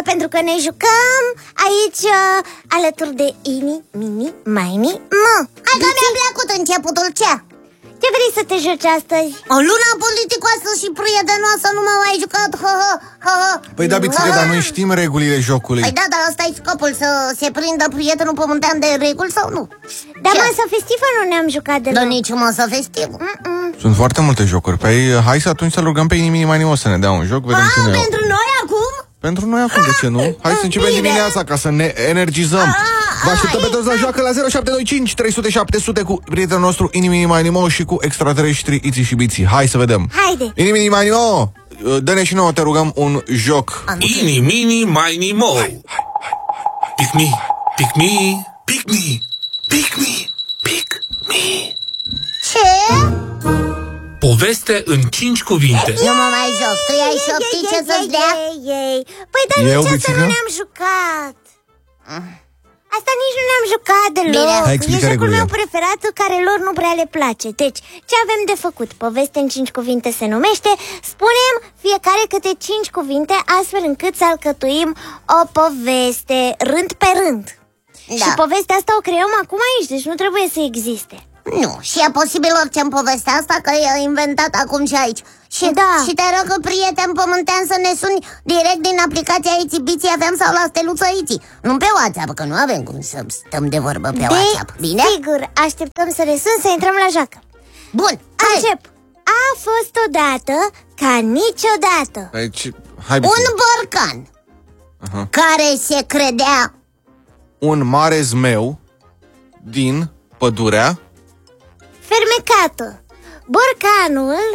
pentru că ne jucăm aici alături de Ini, Mini, Mini, Mo. Hai că mi-a plăcut începutul, ce? Ce vrei să te joci astăzi? O lună politicoasă și prietenoasă, nu m-am mai jucat. Păi da, bițile, dar noi știm regulile jocului. Păi da, dar ăsta e scopul, să se prindă prietenul pământean de reguli sau nu? Dar masă festivă nu ne-am jucat deloc. Dar nici masă festivă. Sunt foarte multe jocuri. Păi hai să atunci să rugăm pe Ini, Mini, Mo să ne dea un joc. Vedem ce ne iau. Pentru noi acum? Pentru noi acum, de ce nu? Hai să începem dimineața ca să ne energizăm. Vă așteptăm pe toți la joacă la 0725 300 700 cu prietenul nostru Ini, Mini, Mo și cu extraterestri Iți și Biții. Hai să vedem. Haide. Ini, Mini, Mo, dă-ne și nouă, te rugăm, un joc. Ini, Mini, Mo. Pick me, pick me, pick me, pick me, pick me. Ce? Poveste în 5 cuvinte. Eu mă mai joc, tu ai șoptit ce să-ți dea? Păi dar Eu, nici asta Bițica? nu ne-am jucat. Asta nici nu ne-am jucat deloc. Hai, E explică jocul regulile. meu preferat, care lor nu prea le place. Deci, ce avem de făcut? Poveste în 5 cuvinte se numește. Spunem fiecare câte 5 cuvinte, astfel încât să alcătuim o poveste, rând pe rând. Da. Și povestea asta o creăm acum aici, deci nu trebuie să existe. Nu, și e posibil orice în povestea asta, că e inventat acum și aici. Și, Da. și te rog, prieten pământean, să ne suni direct din aplicația Iți Biții FM sau la steluța Iți. Nu pe WhatsApp, că nu avem cum să stăm de vorbă pe WhatsApp. Bine? Sigur, așteptăm să ne sun, să intrăm la joacă. Bun, hai. Încep. A fost odată ca niciodată. Deci, hai, Un Biții. borcan care se credea Un mare zmeu din pădurea Fermecată. Borcanul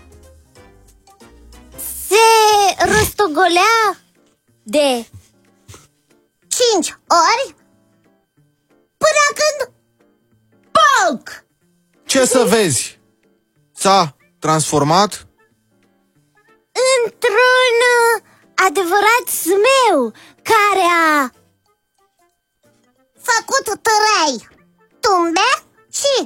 se rostogolea de 5 ori până când Polc! Ce să vezi? S-a transformat într-un adevărat zmeu care a Făcut 3 tumbe și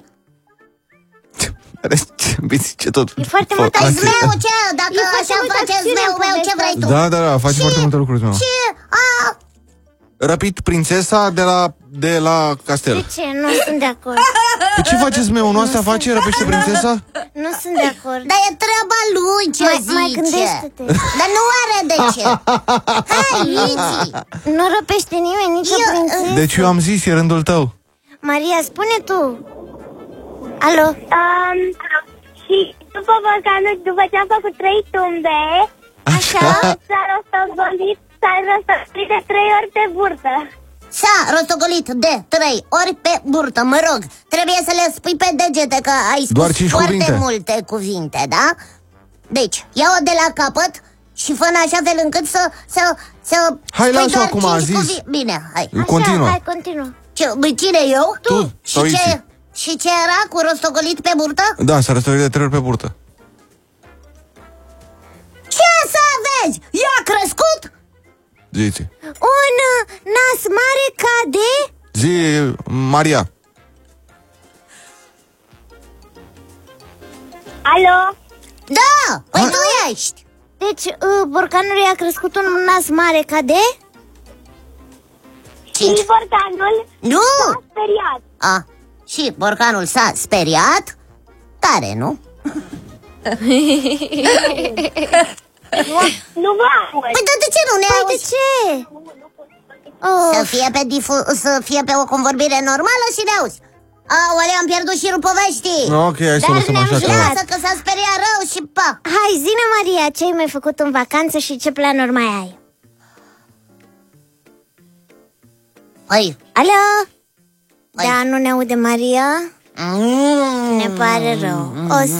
Biții, ce tot? E foarte multă zmeu, ce? Dacă E foarte așa multă face acțiune zmeu în meu, ce povestea vrei tu? Da, face foarte multe lucruri, zmeu. Și a Răpit prințesa de la castel. De ce? Nu sunt de acord. Pe ce face zmeul? Nu asta face? Răpește prințesa? Nu sunt de acord. Dar e treaba lui, ce Mai zice. gândește-te. Dar nu are de ce. Hai, Iți. Nu răpește nimeni, nici o prințesă. Deci eu am zis, e rândul tău. Maria, spune tu. Alo? Și după borcanul, după ce am făcut 3 tumbe, Așa? s-a rostogolit de 3 ori pe burtă. S-a rostogolit de 3 ori pe burtă, mă rog. Trebuie să le spui pe degete, că ai spus Doar 5 foarte cuvinte. multe cuvinte, da? Deci, ia-o de la capăt și fă în așa fel încât să Hai, spui lasă-o doar acum, 5 a zis. Bine, hai. Continuă. Hai, continuă. Cine, eu? Tu, Și sau Iți. Și ce era cu rostogolit pe burtă? Da, s-a răstărit de 3 ori pe burtă. Ce să vezi? I-a crescut? Ziți. Un nas mare ca de... Zi, Maria. Alo? Da, păi tu ești. Deci, borcanul i-a crescut un nas mare ca de... Și borcanul Nu! s-a speriat. A, și borcanul s-a speriat? Tare, nu? Nu vă aud. Păi de ce nu ne Păi de auzi? ce? Oh, Să fie pe o convorbire normală și ne auzi. Aoleu, am pierdut șirul poveștii. Ok, hai să Dar lăsăm ne-am așa că... Lasă că s-a speriat rău și pa. hai, zi-ne, Maria, ce ai mai făcut în vacanță și ce planuri mai ai? Păi, Alo? Păi. Da, nu ne aude Maria? Ne pare rău.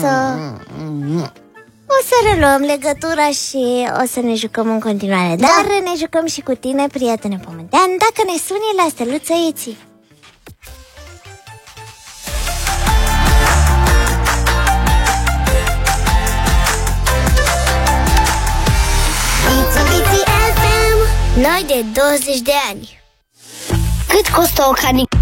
O să reluăm legătura și o să ne jucăm în continuare. Dar ne jucăm și cu tine, prietene pământean, dacă ne suni la steluță Iți. Iți FM, noi de 20 de ani. Cât costă o canică?